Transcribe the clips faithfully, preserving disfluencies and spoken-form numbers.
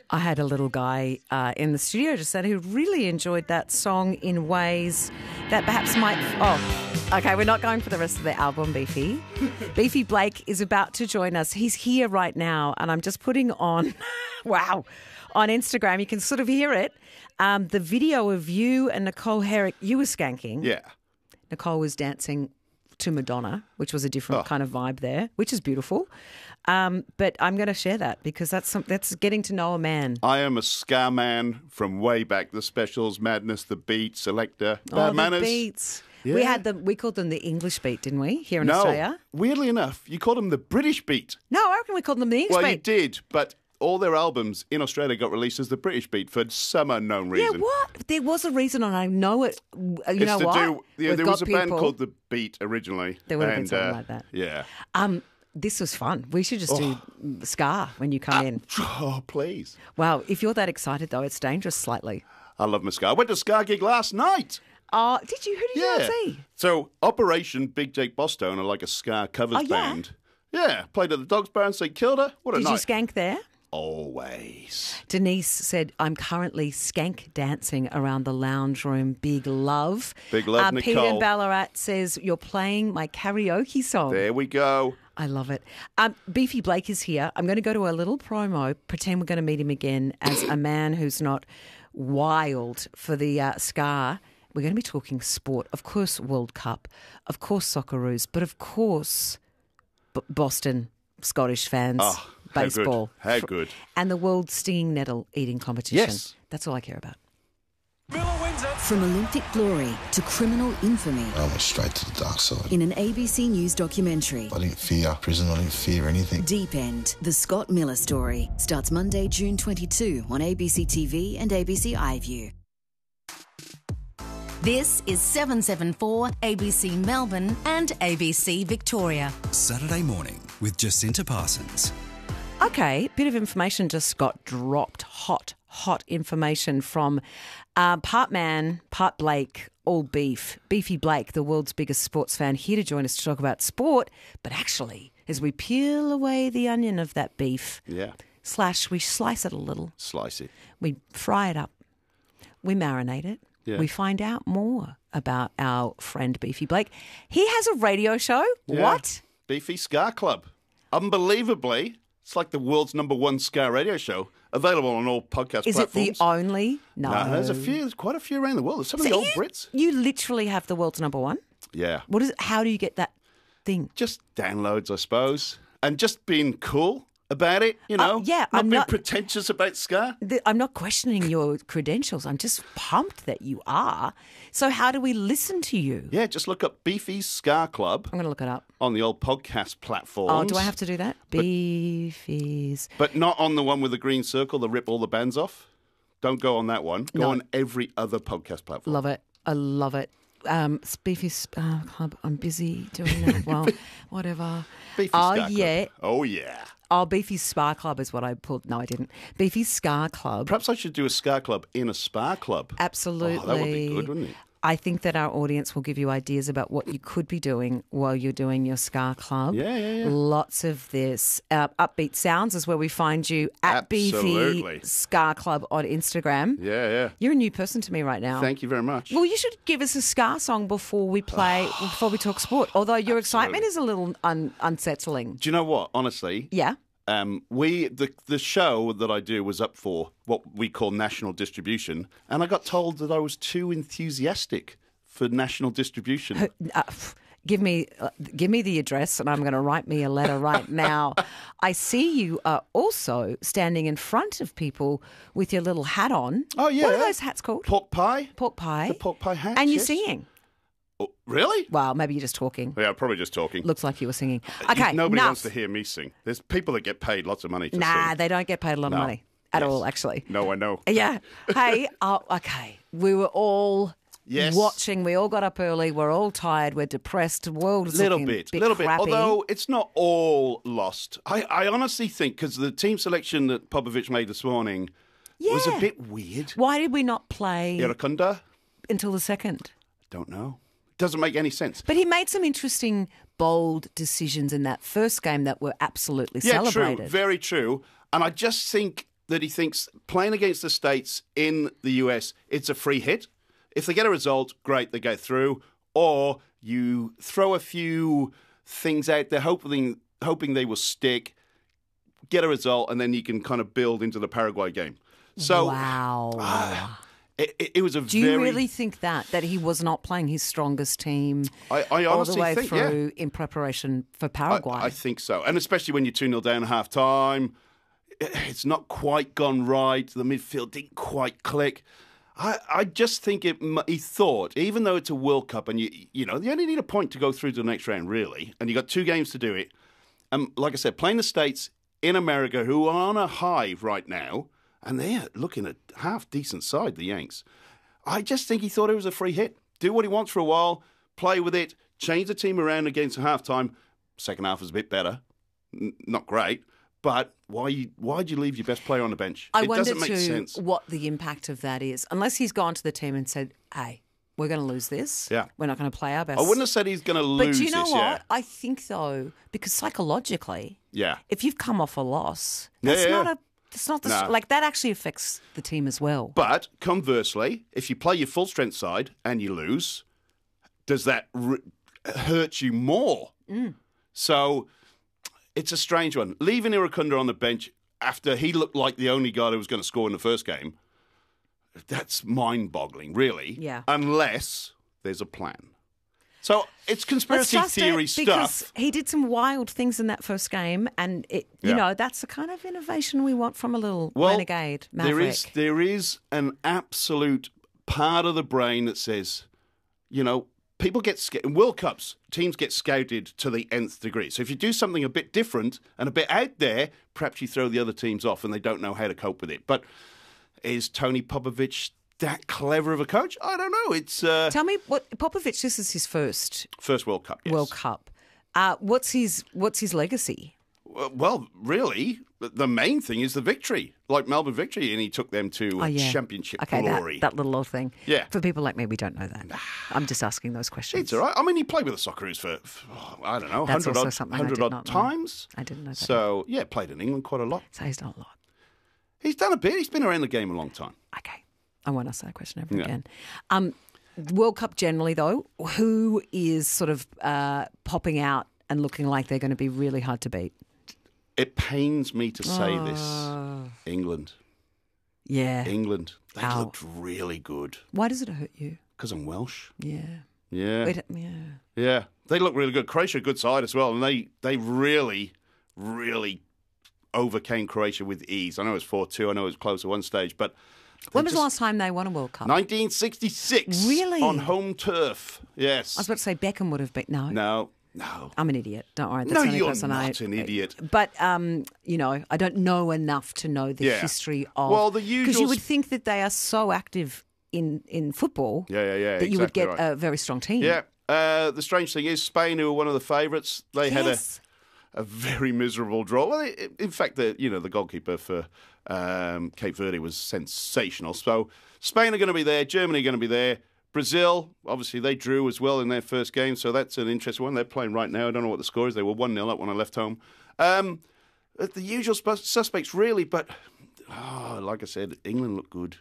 I had a little guy uh, in the studio just said who really enjoyed that song in ways that perhaps might... Oh, okay, we're not going for the rest of the album, Beefy. Beefy Blake is about to join us. He's here right now, and I'm just putting on... wow. On Instagram, you can sort of hear it. Um, the video of you and Nicole Herrick, you were skanking. Yeah. Nicole was dancing to Madonna, which was a different Oh. kind of vibe there, which is beautiful. Um, but I'm going to share that because that's some, that's getting to know a man. I am a ska man from way back. The Specials, Madness, The Beat, Selector, Bad oh, the Manners. beats. We Yeah. had them. We called them the English beat, didn't we? Here in No, Australia. weirdly enough, you called them the British Beat. No, I reckon we called them the English Well, you beat. did, but all their albums in Australia got released as the British Beat for some unknown Yeah, reason. what? There was a reason, and I know it. You It's know to what? do. Yeah, We've there got was a band people- called The Beat originally. There would have been and, something uh, like that. Yeah. Um, this was fun. We should just do ska when you come in. Oh, please. Wow, if you're that excited though, it's dangerous slightly. I love my ska. I went to a ska gig last night. Oh, did you? Who did you Yeah. go see? So Operation Big Jake Bosstone are like a ska covers Oh, yeah? band. Yeah. Played at the Dogs Bar in St Kilda. What a Did night. you skank there? Always. Denise said, I'm currently skank dancing around the lounge room. Big love. Big love, uh, Peter Nicole. in Ballarat says, you're playing my karaoke song. There we go. I love it. Um, Beefy Blake is here. I'm going to go to a little promo, pretend we're going to meet him again as a man who's not wild for the uh, ska. We're going to be talking sport. Of course, World Cup. Of course, Socceroos. But of course, B- Boston Scottish fans. Oh, how good. Baseball. How good. And the World Stinging Nettle Eating Competition. Yes. That's all I care about. From Olympic glory to criminal infamy I went straight to the dark side. in an A B C News documentary. I didn't fear prison, I didn't fear anything. Deep End, the Scott Miller story, starts Monday, June twenty-second on A B C T V and A B C iView. This is seven seven four A B C Melbourne and A B C Victoria. Saturday morning with Jacinta Parsons. Okay, bit of information just got dropped. Hot, hot information from uh, part man, part Blake, all beef. Beefy Blake, the world's biggest sports fan, here to join us to talk about sport. But actually, as we peel away the onion of that beef, Yeah. slash, we slice it a little, Slice it. we fry it up, we marinate it, Yeah. we find out more about our friend Beefy Blake. He has a radio show. Yeah. What? Beefy Ska Club. Unbelievably, it's like the world's number one ska radio show, available on all podcast Is it platforms. the only? No. No, there's a few. There's quite a few around the world. There's some of So the old you, Brits. You literally have the world's number one. Yeah. What is it? How do you get that thing? Just downloads, I suppose, and just being cool about it. You know. Uh, yeah, Not I'm being not- pretentious about ska. The- I'm not questioning your credentials. I'm just pumped that you are. So how do we listen to you? Yeah, just look up Beefy Ska Club I'm going to look it up. on the old podcast platforms. Oh, do I have to do that? Beefies. But not on the one with the green circle that rip all the bands off. Don't go on that one. Go No. on every other podcast platform. Love it. I love it. Um, Beefy uh, Club. I'm busy doing that. Well, whatever. Beefy oh, Ska Club. yeah. Oh, yeah. Oh, Beefy Spa Club is what I pulled. No, I didn't. Beefy Scar Club. Perhaps I should do a ska club in a spa club. Absolutely. Oh, that would be good, wouldn't it? I think that our audience will give you ideas about what you could be doing while you're doing your Scar Club. Yeah, yeah, yeah. Lots of this. Uh, Upbeat Sounds is where we find you at Absolutely. Beefy Scar Club on Instagram. Yeah, yeah. You're a new person to me right now. Thank you very much. Well, you should give us a Scar song before we play, before we talk sport. Although your excitement is a little un- unsettling. Do you know what? Honestly, Yeah. um, we the the show that I do was up for what we call national distribution, and I got told that I was too enthusiastic for national distribution. Uh, pff, give me, uh, give me the address, and I'm going to write me a letter right now. I see you are also standing in front of people with your little hat on. Oh, yeah. What are those hats called? Pork pie? Pork pie. The pork pie hat. And you're yes. singing. Oh, really? Well, maybe you're just talking. Yeah, probably just talking. Looks like you were singing. Okay, Nobody enough. wants to hear me sing. There's people that get paid lots of money to Nah, sing. they don't get paid a lot No. of money at Yes. all, actually. No, I know. Yeah. Hey, oh, okay. We were all Yes. watching. We all got up early. We're all tired. We're depressed. The world is Little looking bit, a bit little bit. crappy. Although it's not all lost. I, I honestly think because the team selection that Popovich made this morning was a Yeah. bit weird. Why did we not play Iracunda? until the second? Don't know. Doesn't make any sense. But he made some interesting, bold decisions in that first game that were absolutely Yeah, celebrated. true. Very true. And I just think that he thinks playing against the States in the U S, it's a free hit. If they get a result, great, they go through. Or you throw a few things out there, hoping hoping they will stick, get a result, and then you can kind of build into the Paraguay game. So, wow. Uh, it, it, it was a Do very... you really think that, that he was not playing his strongest team I, I all honestly the way think, through yeah. in preparation for Paraguay? I, I think so. And especially when you're two nil down at half-time, it's not quite gone right. The midfield didn't quite click. I, I just think it. He thought, even though it's a World Cup and you you know, you only need a point to go through to the next round, really, and you got two games to do it. And like I said, playing the States in America, who are on a high right now, and they're looking at half decent side, the Yanks. I just think he thought it was a free hit. Do what he wants for a while, play with it, change the team around against half time. Second half was a bit better, N- not great. But why why'd you leave your best player on the bench? I it wonder doesn't make too sense. what the impact of that is. Unless he's gone to the team and said, hey, we're going to lose this. Yeah. We're not going to play our best. I wouldn't have said he's going to lose But do you know this, what? yeah. I think, though, because psychologically, Yeah. if you've come off a loss, Yeah, that's yeah, not yeah. a... It's not the, No. like that actually affects the team as well. But conversely, if you play your full strength side and you lose, does that r- hurt you more? Mm. So it's a strange one. Leaving Irukunda on the bench after he looked like the only guy who was going to score in the first game, that's mind-boggling, really. Yeah. Unless there's a plan. So it's conspiracy Let's trust theory it, because stuff. he did some wild things in that first game, and it, you Yeah. know, that's the kind of innovation we want from a little Well, renegade maverick. There is, there is an absolute part of the brain that says, you know, people get sca- in World Cups, teams get scouted to the nth degree. So if you do something a bit different and a bit out there, perhaps you throw the other teams off and they don't know how to cope with it. But is Tony Popovich that clever of a coach? I don't know. It's uh, Tell me, what Popovich? This is his first first World Cup. Yes. World Cup. Uh, what's his What's his legacy? Well, really, the main thing is the victory, like Melbourne victory, and he took them to Oh, yeah. championship okay, glory. That, that little old thing. Yeah. For people like me, we don't know that. I'm just asking those questions. It's all right. I mean, he played with the Socceroos for, for oh, I don't know, That's hundred also odd, something I hundred did odd not know. times. I didn't know that. So yeah, played in England quite a lot. So he's done a lot. He's done a bit. He's been around the game a long time. Okay. I won't ask that question ever Yeah. again. Um, World Cup generally, though, who is sort of uh, popping out and looking like they're going to be really hard to beat? It pains me to say Oh. this. England. Yeah. England. They Ow. looked really good. Why does it hurt you? Because I'm Welsh. Yeah. Yeah. It, yeah. Yeah. They look really good. Croatia, a good side as well. And they, they really, really overcame Croatia with ease. I know it was four two. I know it was close at one stage. But When was just- the last time they won a World Cup? nineteen sixty-six. Really? On home turf. Yes. I was about to say Beckham would have been. No. No. No. I'm an idiot. Don't worry. That's No, the only you're person I- not an idiot. But, um, you know, I don't know enough to know the Yeah. history of... Well, the Because you usual- would think that they are so active in, in football Yeah, yeah, yeah. that you would exactly get right. a very strong team. Yeah. Uh, the strange thing is, Spain, who were one of the favourites, they Yes. had a, a very miserable draw. Well, it, in fact, the you know the goalkeeper for um, Cape Verde was sensational. So Spain are going to be there, Germany are going to be there, Brazil, obviously they drew as well in their first game, so that's an interesting one. They're playing right now. I don't know what the score is. They were one nil up when I left home. Um, the usual sp- suspects, really, but oh, like I said, England look good.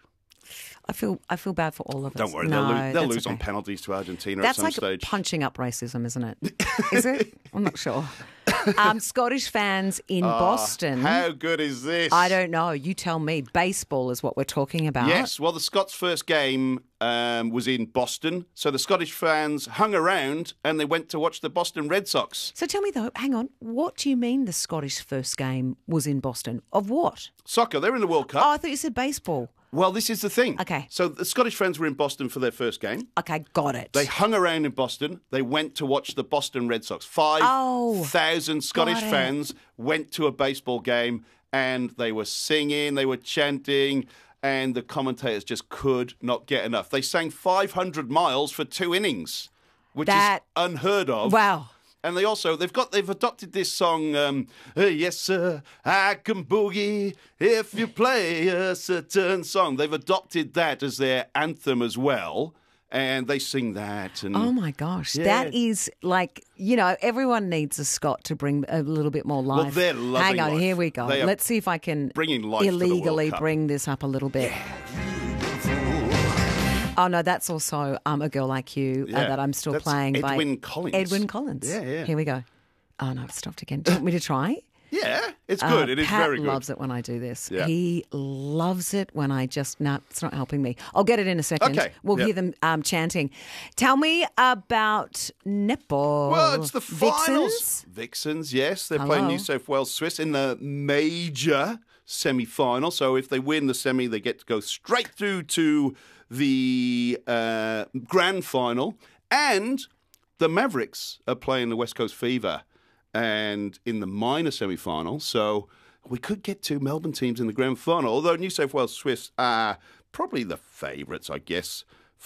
I feel I feel bad for all of us. Don't worry, no, they'll lose, they'll that's lose on okay. penalties to Argentina That's at some like stage. punching up racism, isn't it? Is it? I'm not sure. Um, Scottish fans in Boston. How good is this? I don't know. You tell me. Baseball is what we're talking about. Yes, well, the Scots' first game um, was in Boston, so the Scottish fans hung around and they went to watch the Boston Red Sox. So tell me though, hang on. What do you mean the Scottish first game was in Boston? Of what? Soccer, they're in the World Cup. Oh, I thought you said baseball. Well, this is the thing. Okay. So the Scottish fans were in Boston for their first game. Okay, got it. They hung around in Boston. They went to watch the Boston Red Sox. Five thousand Scottish got it. fans went to a baseball game and they were singing, they were chanting, and the commentators just could not get enough. They sang five hundred miles for two innings, which That- is unheard of. Wow. And they also they've got they've adopted this song. Um, "Hey, yes, sir, I can boogie if you play a certain song. They've adopted that as their anthem as well, and they sing that. And Oh my gosh, Yeah. that is like, you know, everyone needs a Scot to bring a little bit more life. Well, they're loving Hang on, life. here we go. They are Let's see if I can bringing life to the World illegally Cup. bring this up a little bit. Oh no, that's also um, A Girl Like You uh, Yeah. that I'm still That's playing by Edwyn Collins. Edwin Collins. Yeah, yeah. Here we go. Oh no, I've stopped again. Do you want me to try? yeah, it's good. Uh, it is Pat very good. loves it when I do this. Yeah. He loves it when I just, no, it's not helping me. I'll get it in a second. Okay. We'll Yep. hear them um, chanting. Tell me about netball. Well, it's the finals. Vixens? Vixens, yes. They're Hello. playing New South Wales Swiss in the major semi-final. So if they win the semi, they get to go straight through to the uh, grand final. And the Mavericks are playing the West Coast Fever and in the minor semi-final. So we could get two Melbourne teams in the grand final, although New South Wales Swiss are probably the favourites, I guess,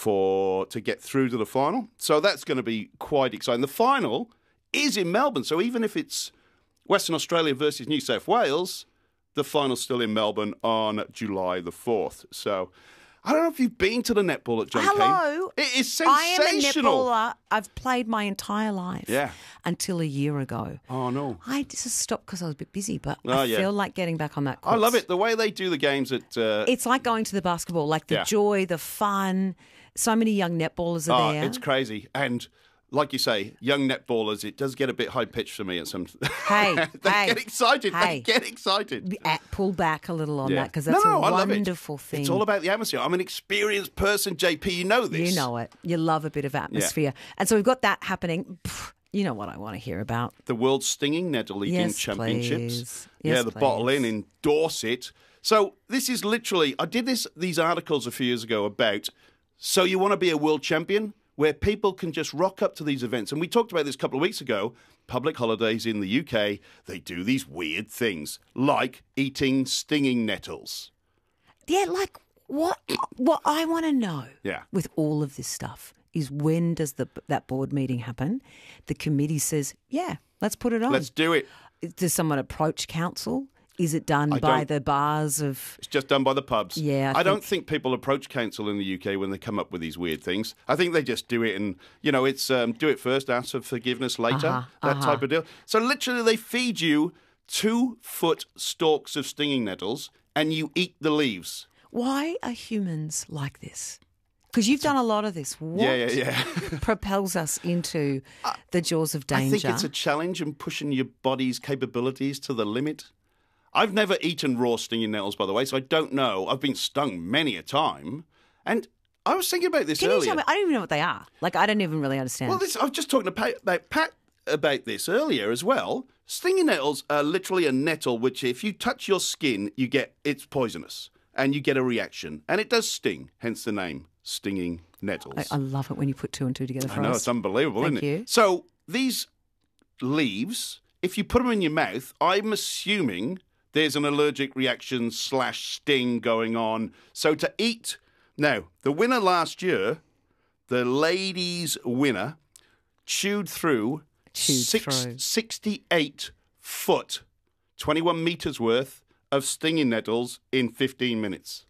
for to get through to the final. So that's going to be quite exciting. The final is in Melbourne, so even if it's Western Australia versus New South Wales, the final's still in Melbourne on July the fourth. So I don't know if you've been to the netball at John Cain. Hello. It is I am a sensational. netballer. I've played my entire life. Yeah. Until a year ago. Oh, no. I just stopped because I was a bit busy, but Oh, I yeah. feel like getting back on that course. I love it. The way they do the games at... Uh, It's like going to the basketball, like the Yeah. joy, the fun. So many young netballers are oh, there. it's crazy. And like you say, young netballers, it does get a bit high-pitched for me at some... Hey, they hey, get excited. hey. They get excited. At, pull back a little on Yeah. that because that's no, no, a I love it. wonderful thing. It's all about the atmosphere. I'm an experienced person, J P. You know this. You know it. You love a bit of atmosphere. And so we've got that happening. Pff, you know what I want to hear about. The World Stinging Nettle Eating Yes, Championships. please. yeah, Yes, the Bottle Inn please. in Dorset. So this is literally, I did this these articles a few years ago about, so you want to be a world champion, where people can just rock up to these events. And we talked about this a couple of weeks ago. Public holidays in the U K, they do these weird things, like eating stinging nettles. Yeah, like what what I want to know Yeah. with all of this stuff is when does the that board meeting happen? The committee says, yeah, let's put it on. Let's do it. Does someone approach council? Is it done I by don't- the bars of... It's just done by the pubs. Yeah, I I, don't think- think people approach council in the U K when they come up with these weird things. I think they just do it and, you know, it's um, do it first, ask for forgiveness later, Uh-huh, that uh-huh. type of deal. So literally they feed you two-foot stalks of stinging nettles and you eat the leaves. Why are humans like this? Because you've done a lot of this. What Yeah, yeah, yeah. propels us into the jaws of I danger? think it's a challenge and pushing your body's capabilities to the limit. I've never eaten raw stinging nettles, by the way, so I don't know. I've been stung many a time. And I was thinking about this Can earlier. you tell me? I don't even know what they are. Like, I don't even really understand. Well, this, I was just talking to Pat about, Pat about this earlier as well. Stinging nettles are literally a nettle which, if you touch your skin, you get it's poisonous and you get a reaction, and it does sting. Hence the name, stinging nettles. I, I love it when you put two and two together for I know us. it's unbelievable, Thank isn't it? you. So these leaves, if you put them in your mouth, I'm assuming there's an allergic reaction slash sting going on. So to eat now, the winner last year, the ladies' winner, chewed through, Chewed six, through. sixty-eight foot, twenty-one metres worth of stinging nettles in fifteen minutes.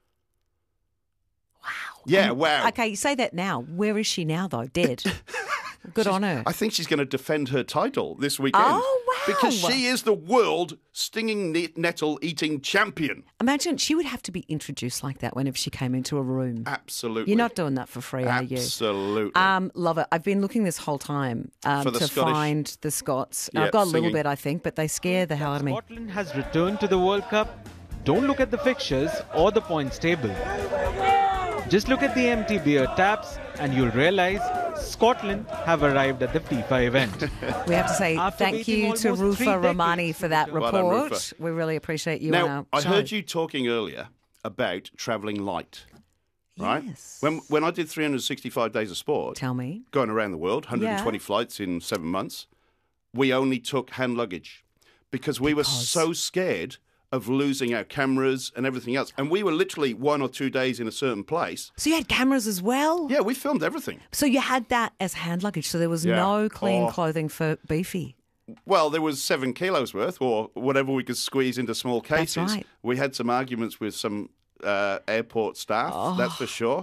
Wow. Yeah, Um, wow. Okay, you say that now. Where is she now, though? Dead. Good on her. I think she's going to defend her title this weekend. Oh, wow. Because she is the world stinging net- nettle eating champion. Imagine she would have to be introduced like that whenever she came into a room. Absolutely. You're not doing that for free, are you? Absolutely. Um, love it. I've been looking this whole time um, For the to Scottish- find the Scots. Yeah, I've got a little singing. bit, I think, but they scare the hell out of me. Scotland has returned to the World Cup. Don't look at the fixtures or the points table. Just look at the empty beer taps and you'll realize Scotland have arrived at the FIFA event. We have to say After thank waiting you to almost Rufa three decades Romani for that Well done, report. Rufa. We really appreciate you on now, our I show. heard you talking earlier about travelling light, right? Yes. When, when I did three hundred sixty-five days of sport, Tell me. going around the world, one hundred twenty Yeah. flights in seven months, we only took hand luggage because we were Because- so scared of losing our cameras and everything else. And we were literally one or two days in a certain place. So you had cameras as well? Yeah, we filmed everything. So you had that as hand luggage, so there was Yeah. no clean Oh. clothing for Beefy. Well, there was seven kilos worth, or whatever we could squeeze into small cases. That's right. We had some arguments with some uh, airport staff, Oh. that's for sure.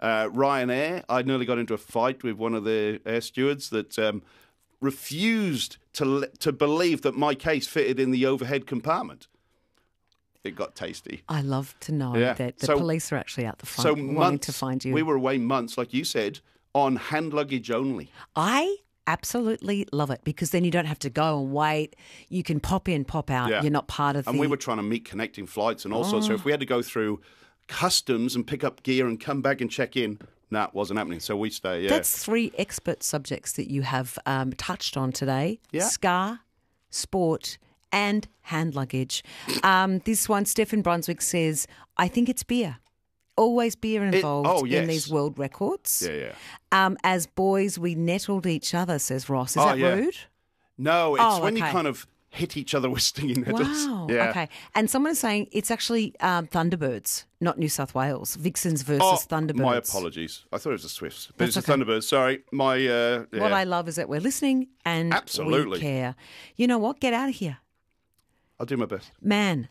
Uh, Ryanair, I nearly got into a fight with one of the air stewards that um, refused to le- to believe that my case fitted in the overhead compartment. It got tasty. I love to know Yeah. that the So- police are actually out the front So wanting months, to find you. we were away months, like you said, on hand luggage only. I absolutely love it because then you don't have to go and wait. You can pop in, pop out. Yeah. You're not part of And the... we were trying to meet connecting flights and all sorts. So if we had to go through customs and pick up gear and come back and check in, nah, it wasn't happening. So we stay, yeah. That's three expert subjects that you have um, touched on today. Yeah. Scar, sport and hand luggage. Um, this one, Stephen Brunswick says, I think it's beer. Always beer involved oh, yes. in these world records. Yeah, yeah. Um, as boys, we nettled each other, says Ross. Is Oh, that yeah. rude? No, it's Oh, when you okay. kind of hit each other with stinging nettles. Wow. Yeah. Okay. And someone is saying it's actually um, Thunderbirds, not New South Wales. Vixens versus Oh, Thunderbirds. my apologies. I thought it was the Swifts. But That's it's the okay. Thunderbirds. Sorry. My, uh, yeah. What I love is that we're listening and Absolutely. we care. You know what? Get out of here. I'll do my best. Man,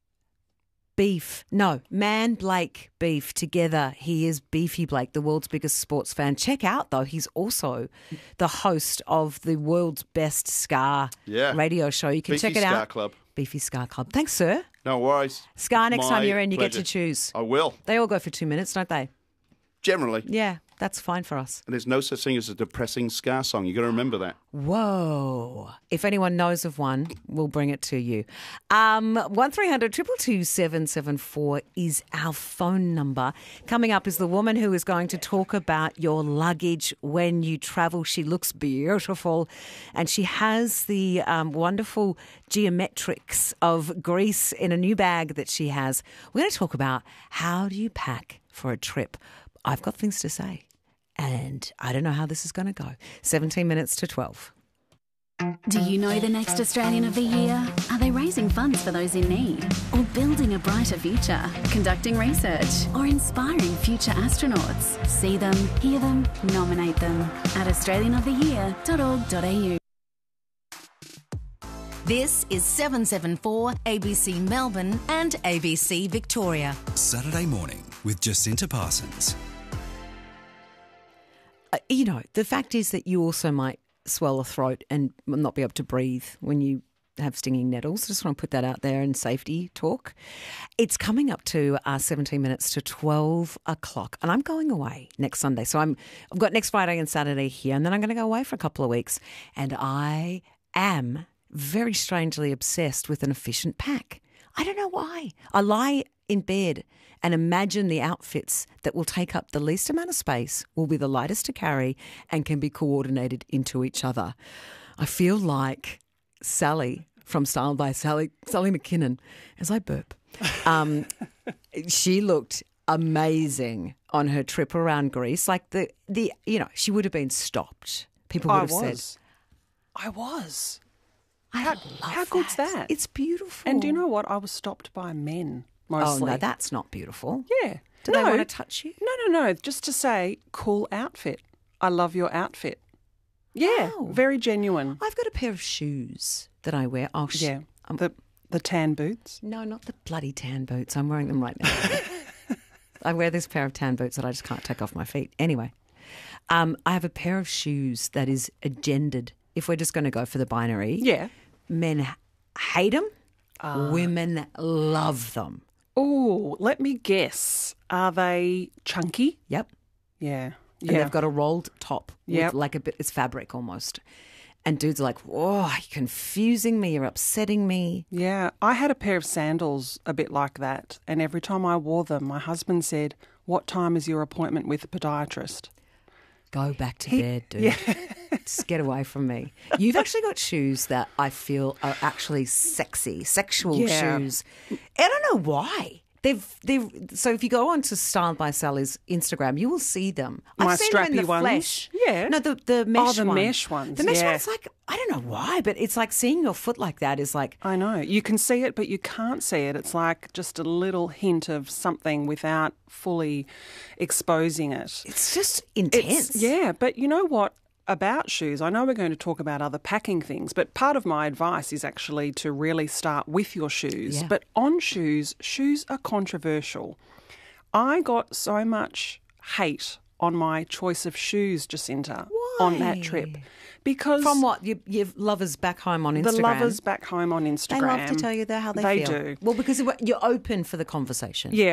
Beef. No, Man Blake Beef together. He is Beefy Blake, the world's biggest sports fan. Check out, though, he's also the host of the world's best Scar Yeah. radio show. You can Beefy check it Scar out. Club. Beefy Scar Club. Thanks, sir. No worries. Scar, next My time you're in, you get pleasure. to choose. I will. They all go for two minutes, don't they? Generally. Yeah, that's fine for us. And there's no such thing as a depressing Scar song. You've got to remember that. Whoa. If anyone knows of one, we'll bring it to you. Um, one three hundred two two two seven seven four is our phone number. Coming up is the woman who is going to talk about your luggage when you travel. She looks beautiful and she has the um, wonderful geometrics of Greece in a new bag that she has. We're going to talk about how do you pack for a trip. I've got things to say. And I don't know how this is going to go. seventeen minutes to twelve. Do you know the next Australian of the Year? Are they raising funds for those in need? Or building a brighter future? Conducting research? Or inspiring future astronauts? See them, hear them, nominate them at australian of the year dot org dot a u. This is seven seven four A B C Melbourne and A B C Victoria. Saturday morning with Jacinta Parsons. Uh, you know, the fact is that you also might swell a throat and not be able to breathe when you have stinging nettles. I just want to put that out there in safety talk. It's coming up to uh, seventeen minutes to twelve o'clock and I'm going away next Sunday. So I'm, I've got next Friday and Saturday here and then I'm going to go away for a couple of weeks and I am very strangely obsessed with an efficient pack. I don't know why. I lie in bed and imagine the outfits that will take up the least amount of space, will be the lightest to carry, and can be coordinated into each other. I feel like Sally from Style by Sally, Sally McKinnon, as I burp. Um, she looked amazing on her trip around Greece. Like the, the, you know, she would have been stopped. People would I have was. said, I was. I How, love how good's that? It's beautiful. And do you know what? I was stopped by men Oh, mostly. no, that's not beautiful. Yeah. Do no, they want to touch you? No, no, no. Just to say, cool outfit. I love your outfit. Yeah, Oh. very genuine. I've got a pair of shoes that I wear. Oh, sh- Yeah, um, the the tan boots. no, not the bloody tan boots. I'm wearing them right now. I wear this pair of tan boots that I just can't take off my feet. Anyway, um, I have a pair of shoes that is agendered. If we're just going to go for the binary, Yeah. men h- hate them, women love them. Oh, let me guess. Are they chunky? Yep. Yeah. And Yeah. they've got a rolled top Yep. with like a bit, it's fabric almost. And dudes are like, oh, you're confusing me, you're upsetting me. Yeah, I had a pair of sandals a bit like that, and every time I wore them, my husband said, "What time is your appointment with the podiatrist?" Go back to bed, dude. Just get away from me. You've actually got shoes that I feel are actually sexy, sexual Yeah. shoes. I don't know why. They've they've so if you go on to Style by Sally's Instagram, you will see them. I've My seen them in strappy the ones? flesh. Yeah. No, the the mesh the one. mesh ones, The mesh yeah. one's like I don't know why, but it's like seeing your foot like that is like I know. You can see it, but you can't see it. It's like just a little hint of something without fully exposing it. it's just intense. It's, yeah, but you know what? About shoes, I know we're going to talk about other packing things, but part of my advice is actually to really start with your shoes. Yeah. But on shoes, shoes are controversial. I got so much hate on my choice of shoes, Jacinta, on that trip. Because From what? Your, your lovers back home on Instagram? The lovers back home on Instagram. They love to tell you that how they, they feel. They do. Well, because you're open for the conversation. Yeah.